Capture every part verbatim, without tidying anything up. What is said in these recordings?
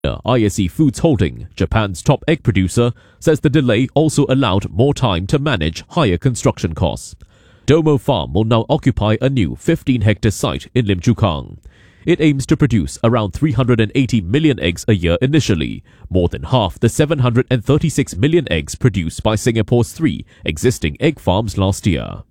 I S E Foods Holding, Japan's top egg producer, says the delay also allowed more time to manage higher construction costs. Domo Farm will now occupy a new fifteen hectare site in Lim Chu Kang. It aims to produce around three hundred eighty million eggs a year initially, more than half the seven hundred thirty-six million eggs produced by Singapore's three existing egg farms last year.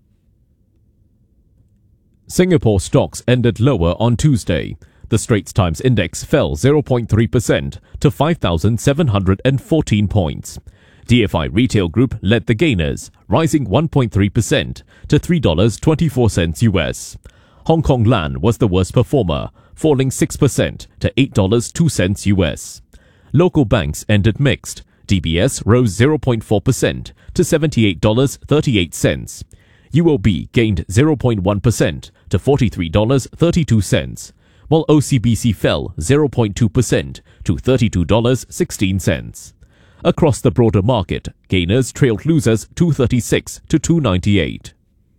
Singapore stocks ended lower on Tuesday. The Straits Times Index fell zero point three percent to five thousand seven hundred fourteen points. D F I Retail Group led the gainers, rising one point three percent to three dollars and twenty-four cents U S. Hong Kong Land was the worst performer, falling six percent to eight dollars and two cents U S. Local banks ended mixed. D B S rose zero point four percent to seventy-eight dollars and thirty-eight cents. U O B gained zero point one percent to forty-three dollars and thirty-two cents, while O C B C fell zero point two percent to thirty-two dollars and sixteen cents. Across the broader market, gainers trailed losers two thirty-six to two ninety-eight.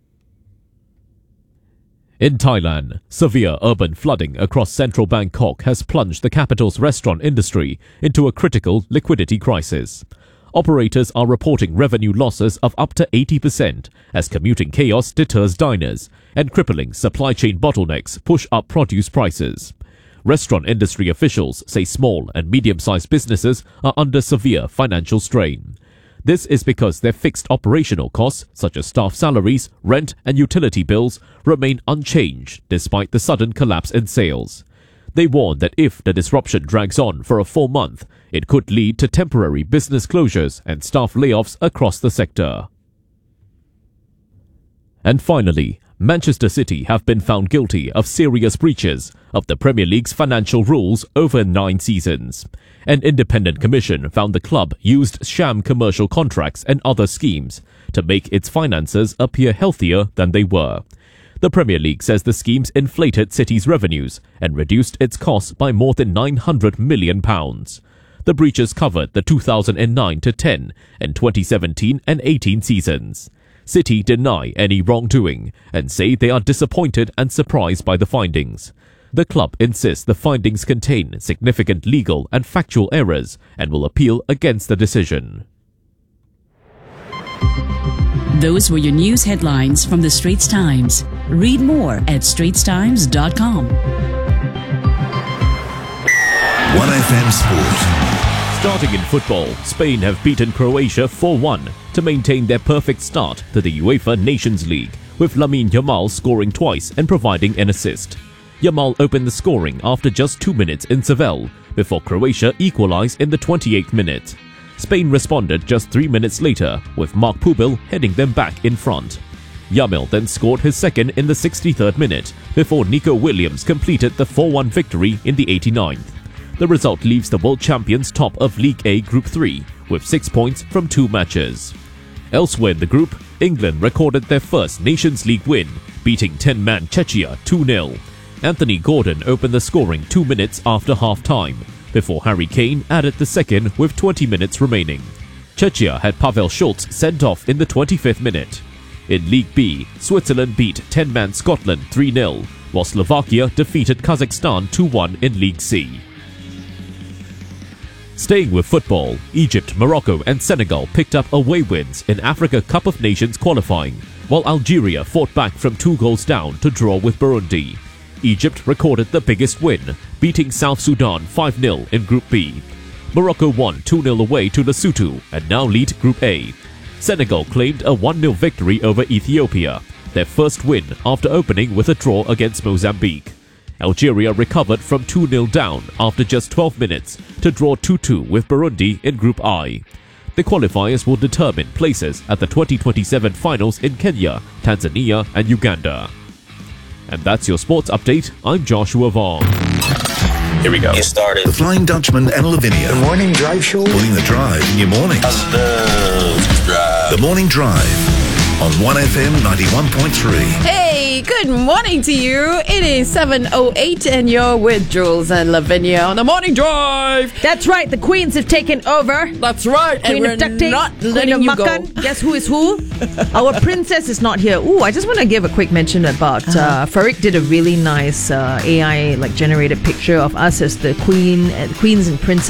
In Thailand, severe urban flooding across central Bangkok has plunged the capital's restaurant industry into a critical liquidity crisis. Operators are reporting revenue losses of up to eighty percent as commuting chaos deters diners and crippling supply chain bottlenecks push up produce prices. Restaurant industry officials say small and medium-sized businesses are under severe financial strain. This is because their fixed operational costs, such as staff salaries, rent and utility bills, remain unchanged despite the sudden collapse in sales. They warn that if the disruption drags on for a full month, it could lead to temporary business closures and staff layoffs across the sector. And finally, Manchester City have been found guilty of serious breaches of the Premier League's financial rules over nine seasons. An independent commission found the club used sham commercial contracts and other schemes to make its finances appear healthier than they were. The Premier League says the schemes inflated City's revenues and reduced its costs by more than nine hundred million pounds. The breaches covered the two thousand nine to ten and twenty seventeen and eighteen seasons. City deny any wrongdoing and say they are disappointed and surprised by the findings. The club insists the findings contain significant legal and factual errors and will appeal against the decision. Those were your news headlines from the Straits Times. Read more at straits times dot com. one F M Sport. Starting in football, Spain have beaten Croatia four one to maintain their perfect start to the UEFA Nations League, with Lamine Yamal scoring twice and providing an assist. Yamal opened the scoring after just two minutes in Seville, before Croatia equalised in the twenty-eighth minute. Spain responded just three minutes later, with Mark Pubil heading them back in front. Yamal then scored his second in the sixty-third minute, before Nico Williams completed the four one victory in the eighty-ninth. The result leaves the world champions top of League A Group three, with six points from two matches. Elsewhere in the group, England recorded their first Nations League win, beating ten-man Czechia two nil. Anthony Gordon opened the scoring two minutes after half-time, before Harry Kane added the second with twenty minutes remaining. Czechia had Pavel Schultz sent off in the twenty-fifth minute. In League B, Switzerland beat ten-man Scotland three nil, while Slovakia defeated Kazakhstan two one in League C. Staying with football, Egypt, Morocco and Senegal picked up away wins in Africa Cup of Nations qualifying, while Algeria fought back from two goals down to draw with Burundi. Egypt recorded the biggest win, beating South Sudan five nil in Group B. Morocco won two nil away to Lesotho and now lead Group A. Senegal claimed a one nil victory over Ethiopia, their first win after opening with a draw against Mozambique. Algeria recovered from two nil down after just twelve minutes to draw two two with Burundi in Group I. The qualifiers will determine places at the twenty twenty-seven finals in Kenya, Tanzania and Uganda. And that's your sports update. I'm Joshua Vaughn. Here we go. Get started. The Flying Dutchman and Lavinia. The Morning Drive Show. Putting the drive in your morning. The drive. The Morning Drive on one F M ninety-one point three. Hey, very good morning to you. It is seven oh eight and you're with Jules and Lavinia on the morning drive. That's right. The queens have taken over. That's right. Queen and of we're duct tape, not Queen letting of you makan. go. Guess who is who? Our princess is not here. Ooh, I just want to give a quick mention about uh, Farik did a really nice uh, A I like generated picture of us as the queen, uh, queens and princess.